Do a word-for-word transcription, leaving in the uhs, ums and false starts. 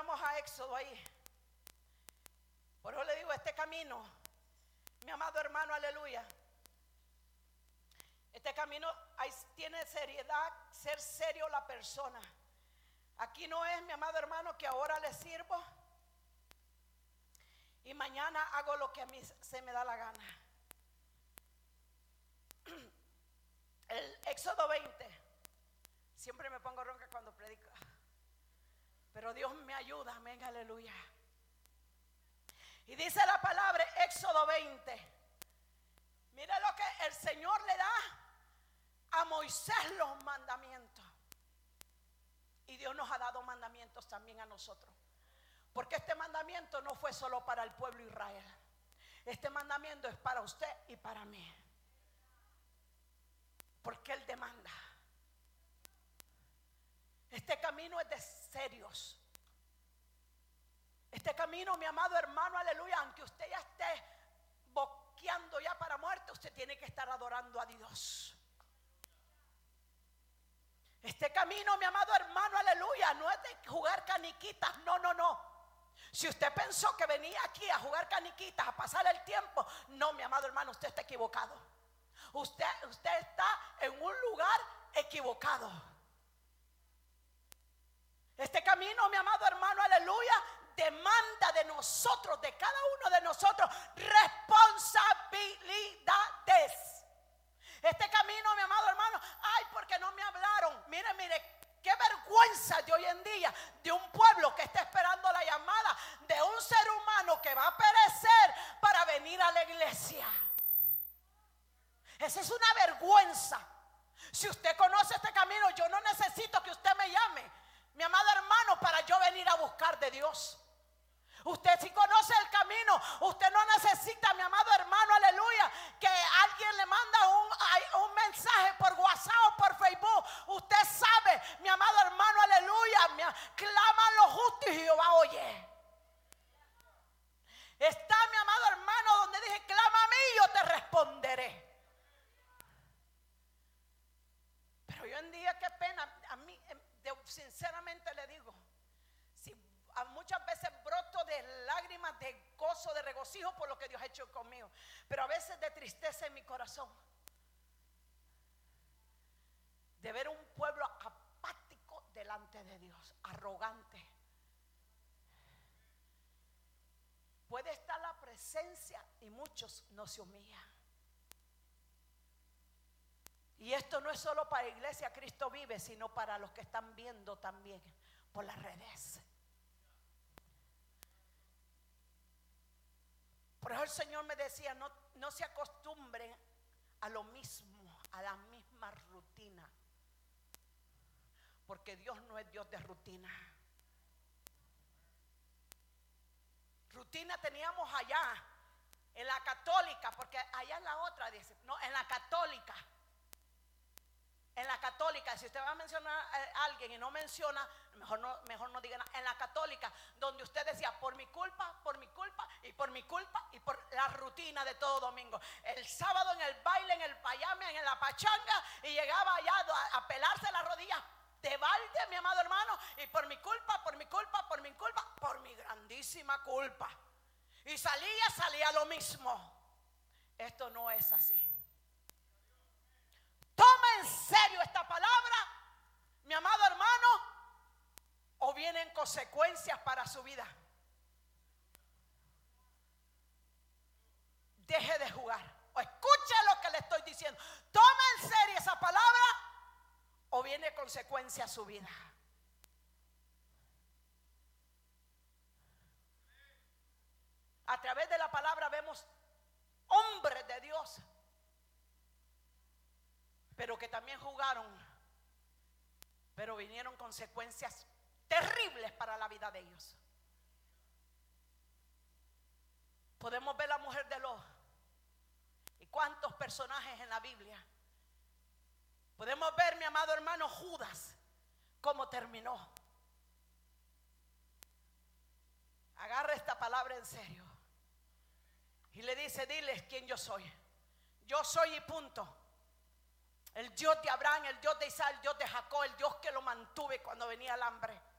entramos a Éxodo ahí. Por eso le digo, este camino, mi amado hermano, aleluya, este camino ahí tiene seriedad, ser serio la persona. Aquí no es, mi amado hermano, que ahora le sirvo y mañana hago lo que a mí se me da la gana. El Éxodo veinte, siempre me pongo ronca cuando predico, pero Dios me ayuda, amén, aleluya. Y dice la palabra, Éxodo veinte, mira lo que el Señor le da a Moisés, los mandamientos. Y Dios nos ha dado mandamientos también a nosotros, porque este mandamiento no fue solo para el pueblo de Israel. Este mandamiento es para usted y para mí, porque Él demanda. Este camino es de serios. Este camino, mi amado hermano, aleluya, aunque usted ya esté boqueando ya para muerte, usted tiene que estar adorando a Dios. Este camino, mi amado hermano, aleluya, no es de jugar caniquitas, no, no, no. Si usted pensó que venía aquí a jugar caniquitas, a pasar el tiempo, no, mi amado hermano, usted está equivocado. Usted, usted está en un lugar equivocado. Este camino, mi amado hermano, aleluya, demanda de nosotros, de cada uno de nosotros, responsabilidades. Este camino, mi amado hermano, ay, porque no me hablaron. Mire, mire, qué vergüenza de hoy en día de un pueblo que está esperando la llamada de un ser humano que va a perecer para venir a la iglesia. Esa es una vergüenza. Si usted conoce este camino, yo no necesito que usted me llame, mi amado hermano, para yo venir a buscar de Dios. Usted si conoce el camino, usted no necesita, mi amado hermano, aleluya, que alguien le manda un, un mensaje por WhatsApp o por Facebook. Usted sabe, mi amado hermano, aleluya, mi, clama a los justos y Jehová oye. Está, mi amado hermano, donde dije, clama a mí y yo te responderé. Pero hoy en día, qué pena, a mí sinceramente le digo, si muchas veces broto de lágrimas, de gozo, de regocijo por lo que Dios ha hecho conmigo, pero a veces de tristeza en mi corazón, de ver un pueblo apático delante de Dios, arrogante. Puede estar la presencia y muchos no se humillan. Y esto no es solo para la iglesia Cristo Vive, sino para los que están viendo también por las redes. Por eso el Señor me decía, no, no se acostumbren a lo mismo, a la misma rutina, porque Dios no es Dios de rutina. Rutina teníamos allá en la católica, porque allá en la otra dice, no, en la católica. En la católica, si usted va a mencionar a alguien y no menciona, mejor no, mejor no diga nada. En la católica, donde usted decía, por mi culpa, por mi culpa y por mi culpa y por la rutina de todo domingo. El sábado en el baile, en el payame, en la pachanga, y llegaba allá a, a pelarse las rodillas de balde, mi amado hermano, y por mi culpa, por mi culpa, por mi culpa, por mi grandísima culpa. Y salía, salía lo mismo. Esto no es así. Toma en serio esta palabra, mi amado hermano, o vienen consecuencias para su vida. Deje de jugar, o escuche lo que le estoy diciendo. Toma en serio esa palabra, o viene consecuencia a su vida. A través de la palabra vemos hombres de Dios, pero que también jugaron, pero vinieron consecuencias terribles para la vida de ellos. Podemos ver la mujer de Lot y cuántos personajes en la Biblia. Podemos ver, mi amado hermano, Judas, cómo terminó. Agarra esta palabra en serio y le dice, diles quién yo soy. Yo soy y punto. El Dios de Abraham, el Dios de Isaac, el Dios de Jacob, el Dios que lo mantuve cuando venía el hambre.